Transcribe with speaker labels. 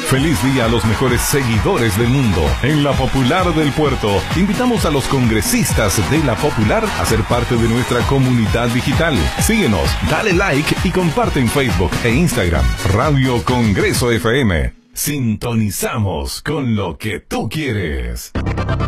Speaker 1: Feliz día a los mejores seguidores del mundo. En La Popular del Puerto, invitamos a los congresistas de La Popular a ser parte de nuestra comunidad digital. Síguenos, dale like y comparte en Facebook e Instagram. Radio Congreso FM. Sintonizamos con lo que tú quieres.